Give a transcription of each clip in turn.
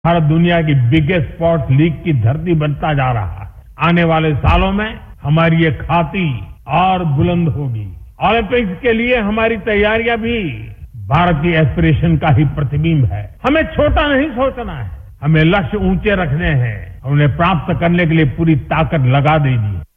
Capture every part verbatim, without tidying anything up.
भारत दुनिया की biggest sports league की धरती बनता जा रहा है। आने वाले सालों में हमारी ये खाती और बुलंद होगी। ओलंपिक्स के लिए हमारी तैयारियां भी भारत की एस्पिरेशन का ही प्रतिबिंब है। हमें छोटा नहीं सोचना है, हमें लक्ष्य ऊंचे रखने हैं और उन्हें प्राप्त करने के लिए पूरी ताकत लगा देनी है।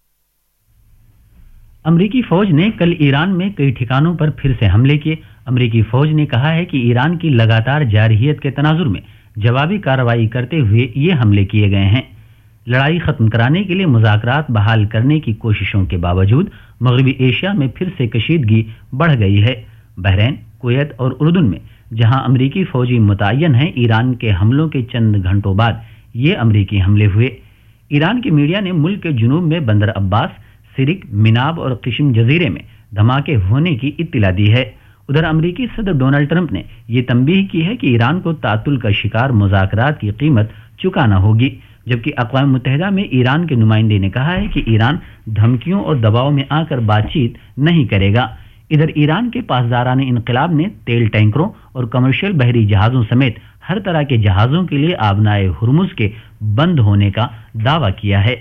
अमरीकी फौज ने कल ईरान में कई ठिकानों पर फिर से हमले किए। अमरीकी फौज ने कहा है कि ईरान की लगातार जारहियत के तनाजुर में जवाबी कार्रवाई करते हुए ये हमले किए गए हैं। लड़ाई खत्म कराने के लिए मुज़ाकरात बहाल करने की कोशिशों के बावजूद मगरबी एशिया में फिर से कशीदगी बढ़ गई है। बहरीन, कुवैत और उर्दून में जहां अमरीकी फौजी मुतय्यन हैं, ईरान के हमलों के चंद घंटों बाद ये अमरीकी हमले हुए। ईरान की मीडिया ने मुल्क के जुनूब में बंदर अब्बास, सिरिक, मिनाब और किशिम जजीरे में धमाके होने की इत्तिला दी है। उधर अमरीकी सदर डोनाल्ड ट्रंप ने यह तंबीह की है कि ईरान को तातुल का शिकार मुज़ाकरात की कीमत चुकाना होगी, जबकि अक़वाम मुत्तहिदा में ईरान के नुमाइंदे ने कहा है कि ईरान धमकियों और दबाव में आकर बातचीत नहीं करेगा। इधर ईरान के पासदारान इनकलाब ने तेल टैंकरों और कमर्शियल बहरी जहाज़ों समेत हर तरह के जहाज़ों के लिए आबनाए हुर्मुज़ के बंद होने का दावा किया है।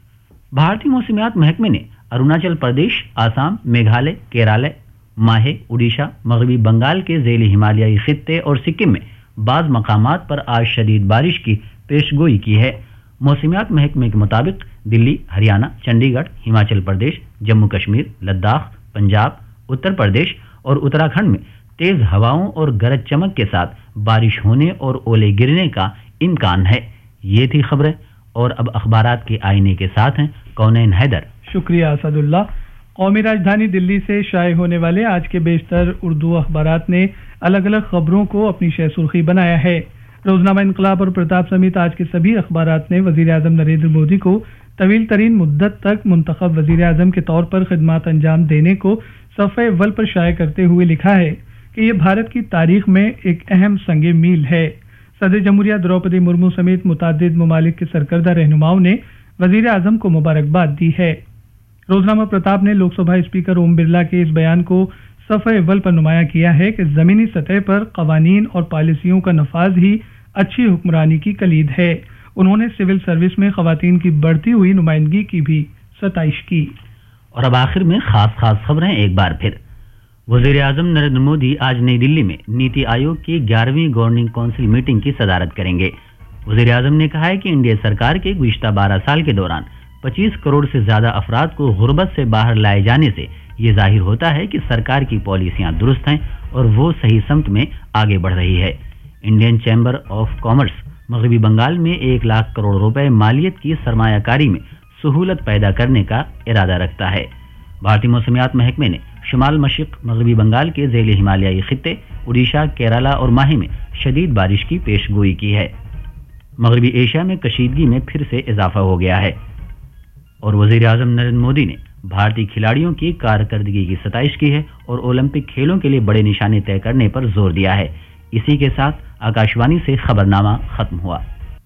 भारतीय मौसमियात महकमे ने अरुणाचल प्रदेश, आसाम, मेघालय, केरल, माहे, उड़ीसा, मगरबी बंगाल के ज़ैली हिमालयाई खित्ते और सिक्किम में बाज़ मकामात पर आज शदीद बारिश की पेशगोई की है। मौसमियात महकमे के मुताबिक दिल्ली, हरियाणा, चंडीगढ़, हिमाचल प्रदेश, जम्मू कश्मीर, लद्दाख, पंजाब, उत्तर प्रदेश और उत्तराखंड में तेज हवाओं और गरज चमक के साथ बारिश होने और ओले गिरने का इम्कान है। ये थी खबरें और अब अखबारात के आईने के साथ हैं कौनैन हैदर। शुक्रिया असदुल्ला। कौमी राजधानी दिल्ली से शाये होने वाले आज के बेशतर उर्दू अखबारात ने अलग अलग खबरों को अपनी शह सुर्खी बनाया है। रोजनामा इंकलाब और प्रताप समेत आज के सभी अखबारात ने वजीर आजम नरेंद्र मोदी को तवील तरीन मुद्दत तक मुंतखब वजीर आजम के तौर पर खिदमात अंजाम देने को सफ़े अव्वल पर शाये करते हुए लिखा है कि यह भारत की तारीख में एक अहम संगे मील है। सदर जमहूरिया द्रौपदी मुर्मू समेत मुतादिद ममालिक के सरकर्दा रहनुमाओं ने वजीर आजम को मुबारकबाद दी है। रोजनामा प्रताप ने लोकसभा स्पीकर ओम बिरला के इस बयान को सफ़े अव्वल पर नुमाया किया है कि जमीनी सतह पर कवानीन और पॉलिसियों का नफाज ही अच्छी हुक्मरानी की कलीद है। उन्होंने सिविल सर्विस में खवातीन की बढ़ती हुई नुमाइंदगी की भी सताइश की। और अब आखिर में खास खास खबरें एक बार फिर। वजीर आजम नरेंद्र मोदी आज नई दिल्ली में नीति आयोग की ग्यारहवीं गवर्निंग काउंसिल मीटिंग की सदारत करेंगे। वजीर आजम ने कहा है कि एनडीए सरकार के गुज़िश्ता बारह साल के दौरान पच्चीस करोड़ से ज्यादा अफराद को गुर्बत से बाहर लाए जाने से ये जाहिर होता है कि सरकार की पॉलिसियां दुरुस्त हैं और वो सही समत में आगे बढ़ रही है। इंडियन चैम्बर ऑफ कॉमर्स मगरबी बंगाल में एक लाख करोड़ रुपए मालियत की सरमायाकारी में सहूलत पैदा करने का इरादा रखता है। भारतीय मौसमियात महकमे ने शुमाल मशरिक मगरबी बंगाल के ज़ैली हिमालयाई खित्ते, उड़ीसा, केरला और माहे में शदीद बारिश की पेशगोई की है। मगरबी एशिया में कशीदगी में फिर से इजाफा हो गया है। और वजीर आजम नरेंद्र मोदी ने भारतीय खिलाड़ियों की कारकर्दगी की सताइश की है और ओलंपिक खेलों के लिए बड़े निशाने तय करने पर जोर दिया है। इसी के साथ आकाशवाणी से खबरनामा खत्म हुआ।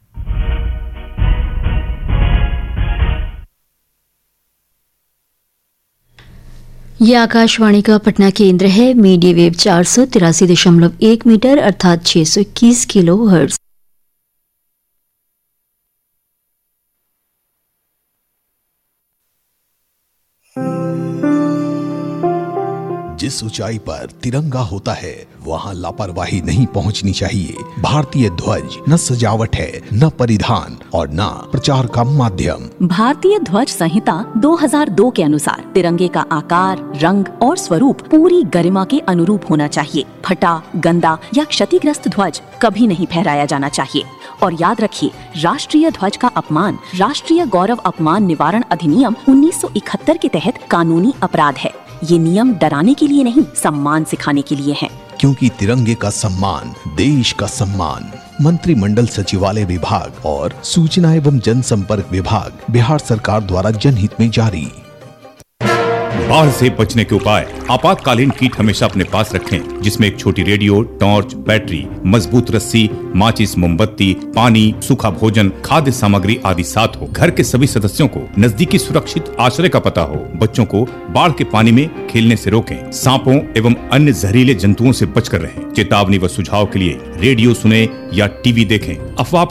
यह आकाशवाणी का पटना केंद्र है। मीडिया वेव चार सौ तिरासी दशमलव एक मीटर अर्थात छह सौ इक्कीस किलो हर्ट्ज। जिस ऊंचाई पर तिरंगा होता है वहां लापरवाही नहीं पहुंचनी चाहिए। भारतीय ध्वज न सजावट है, न परिधान और न प्रचार का माध्यम। भारतीय ध्वज संहिता दो हज़ार दो के अनुसार तिरंगे का आकार, रंग और स्वरूप पूरी गरिमा के अनुरूप होना चाहिए। फटा, गंदा या क्षतिग्रस्त ध्वज कभी नहीं फहराया जाना चाहिए। और याद रखिए, राष्ट्रीय ध्वज का अपमान राष्ट्रीय गौरव अपमान निवारण अधिनियम उन्नीस सौ इकहत्तर के तहत कानूनी अपराध है। ये नियम डराने के लिए नहीं, सम्मान सिखाने के लिए है। क्योंकि तिरंगे का सम्मान देश का सम्मान। मंत्रिमंडल सचिवालय विभाग और सूचना एवं जनसंपर्क विभाग बिहार सरकार द्वारा जनहित में जारी। बाढ़ से बचने के उपाय। आपातकालीन किट हमेशा अपने पास रखें, जिसमें एक छोटी रेडियो, टॉर्च, बैटरी, मजबूत रस्सी, माचिस, मोमबत्ती, पानी, सूखा भोजन, खाद्य सामग्री आदि साथ हो। घर के सभी सदस्यों को नजदीकी सुरक्षित आश्रय का पता हो। बच्चों को बाढ़ के पानी में खेलने से रोकें। सांपों एवं अन्य जहरीले जंतुओं से बचकर रहें। चेतावनी व सुझाव के लिए रेडियो सुने या टीवी देखें। अफवाह